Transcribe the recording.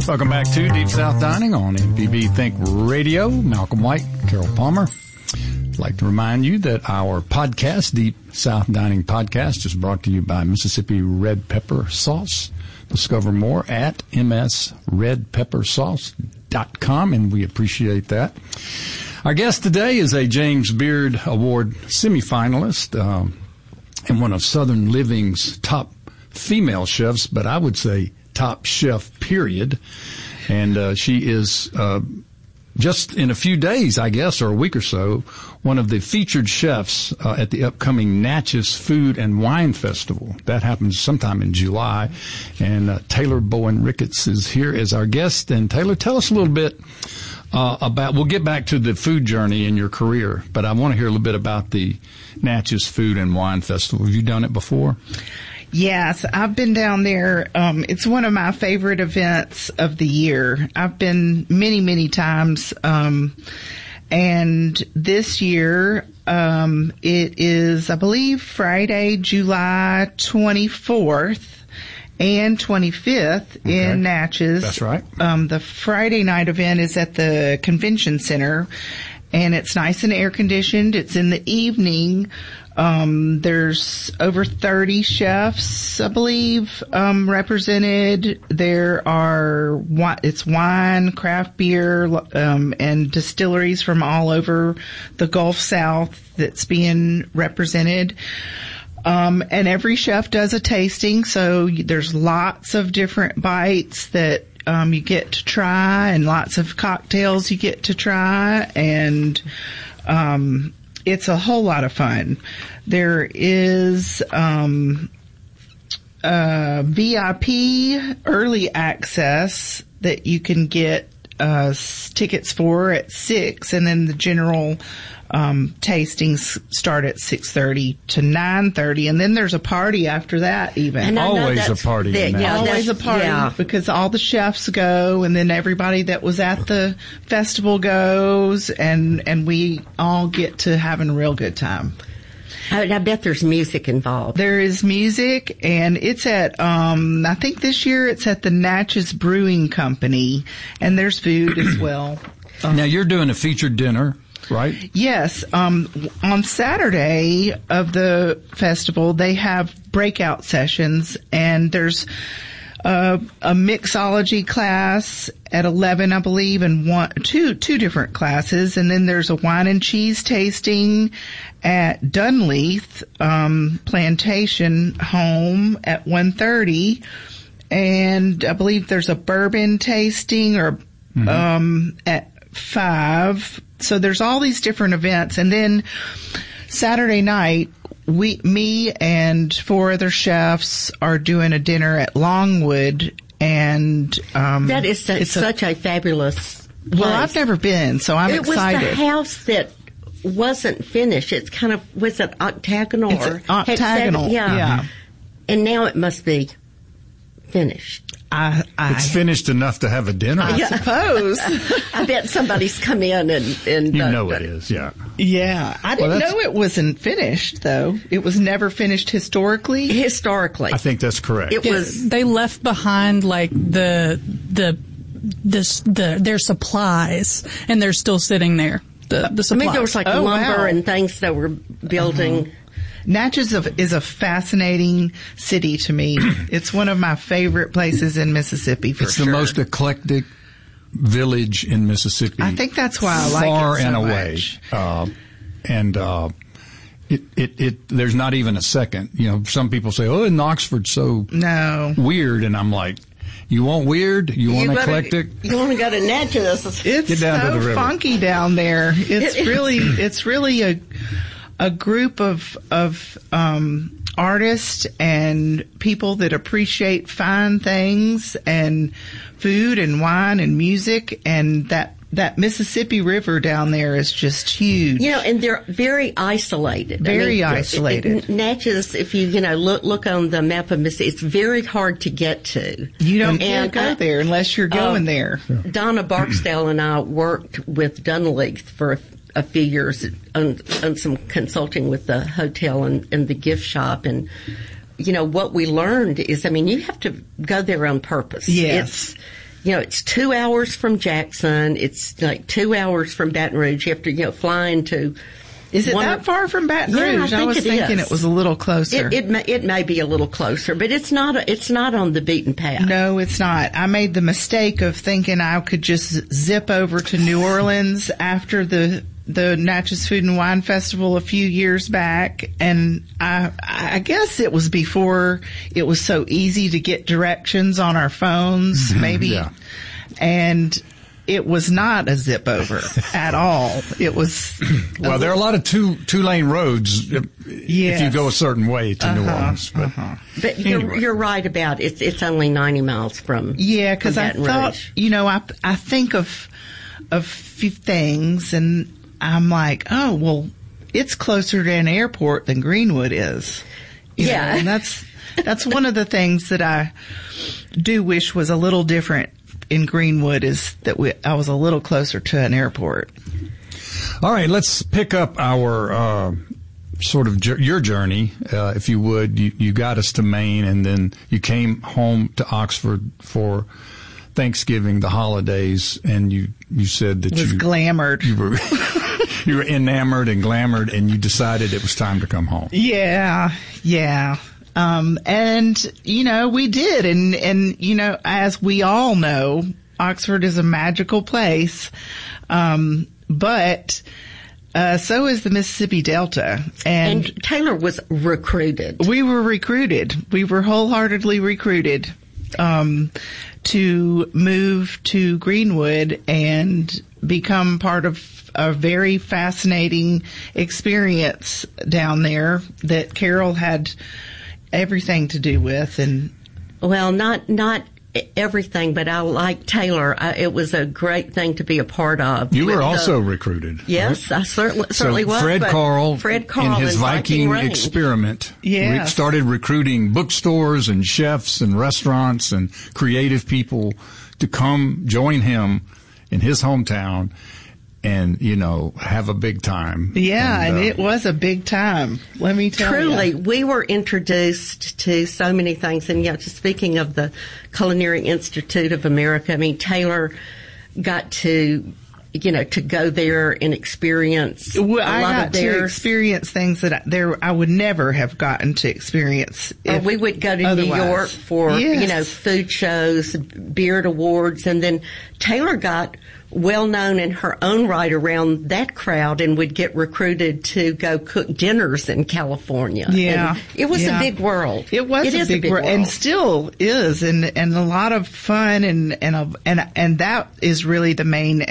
Welcome back to Deep South Dining on MPB Think Radio. Malcolm White, Carol Palmer. I'd like to remind you that our podcast, Deep South Dining Podcast, is brought to you by Mississippi Red Pepper Sauce. Discover more at msredpeppersauce.com, and we appreciate that. Our guest today is a James Beard Award semifinalist and one of Southern Living's top female chefs, but I would say top chef, period. And she is just in a few days, I guess, or a week or so, one of the featured chefs at the upcoming Natchez Food and Wine Festival. That happens sometime in July. And Taylor Bowen Ricketts is here as our guest. And Taylor, tell us a little bit we'll get back to the food journey in your career, but I want to hear a little bit about the Natchez Food and Wine Festival. Have you done it before? Yes, I've been down there. It's one of my favorite events of the year. I've been many, many times. And this year, it is, I believe, Friday, July 24th and 25th in Natchez. That's right. The Friday night event is at the convention center, and it's nice and air conditioned. It's in the evening. There's over 30 chefs, I believe, represented. It's wine, craft beer, and distilleries from all over the Gulf South that's being represented. And every chef does a tasting, so there's lots of different bites that you get to try, and lots of cocktails you get to try, and it's a whole lot of fun. There is VIP early access that you can get tickets for at 6, and then the general tastings start at 6:30 to 9:30, and then there's a party after that even. And always a party. Always a party, because all the chefs go, and then everybody that was at the festival goes, and we all get to having a real good time. I bet there's music involved. There is music, and it's at, I think this year it's at the Natchez Brewing Company, and there's food as well. Now you're doing a featured dinner, right? Yes. On Saturday of the festival, they have breakout sessions, and there's a mixology class at 11, I believe, and two different classes. And then there's a wine and cheese tasting at Dunleith Plantation Home at 1:30. And I believe there's a bourbon tasting at 5. So there's all these different events. And then Saturday night, me and 4 other chefs are doing a dinner at Longwood, and that is such a fabulous place. Well, I've never been, so I'm excited. It was the house that wasn't finished. It's kind of, was it octagonal? It's octagonal, yeah. And now it must be finished. It's finished enough to have a dinner. I suppose. I bet somebody's come in and it is, yeah. Yeah. I didn't know it wasn't finished, though. It was never finished historically? Historically. I think that's correct. They left behind, like, their supplies, and they're still sitting there. The supplies. I mean, there was like lumber and things that were building. Natchez is a fascinating city to me. It's one of my favorite places in Mississippi, for sure. It's the most eclectic village in Mississippi. I think that's why I like it so far and away. There's not even a second. You know, some people say, "Oh, Knoxford's so weird," and I'm like, "You want weird? You want eclectic? You want to go to Natchez? It's Get down to the river. Funky down there. It's really a group of artists and people that appreciate fine things and food and wine and music, and that Mississippi River down there is just huge. You know, and they're very isolated. Isolated. Natchez, if you look on the map of Mississippi, it's very hard to get to. You don't can't go there unless you're going there. Donna Barksdale and I worked with Dunleith for a few years on some consulting with the hotel and the gift shop, and what we learned is, you have to go there on purpose. Yes. it's 2 hours from Jackson. It's like 2 hours from Baton Rouge. You have to, fly into. Is it that far from Baton Rouge? I was thinking it was a little closer. It may be a little closer, but it's not on the beaten path. No, it's not. I made the mistake of thinking I could just zip over to New Orleans after the Natchez Food and Wine Festival a few years back, and I guess it was before it was so easy to get directions on our phones, maybe. Yeah. And it was not a zip over at all. It was. Well, there are a lot of two-lane roads if you go a certain way to New Orleans. But you're right about it. It's only 90 miles from. Yeah, because I thought, I think of few things, and I'm like, oh, well, it's closer to an airport than Greenwood is. You know, and that's one of the things that I do wish was a little different in Greenwood, is that I was a little closer to an airport. All right, let's pick up our sort of your journey, if you would. You got us to Maine, and then you came home to Oxford for Thanksgiving, the holidays, and you said that you was glamored. You were enamored and glamored, and you decided it was time to come home. Yeah. And, we did. And, as we all know, Oxford is a magical place. But so is the Mississippi Delta. And Taylor was recruited. We were recruited. We were wholeheartedly recruited, to move to Greenwood and become part of a very fascinating experience down there that Carol had everything to do with. And well, not everything, but I like Taylor. It was a great thing to be a part of. You were also recruited. Yes, right? I certainly was. Fred Carl, in his Viking experiment, started recruiting bookstores and chefs and restaurants and creative people to come join him in his hometown and, have a big time. Yeah, and it was a big time, let me tell you. Truly, we were introduced to so many things. And, just speaking of the Culinary Institute of America, Taylor got to, to go there and experience I got to experience things that I would never have gotten to experience. We would go to New York for, food shows, Beard Awards, and then Taylor got well known in her own right around that crowd and would get recruited to go cook dinners in California. Yeah. And it was a big world. It was a big world, and still is, and a lot of fun, and that is really the main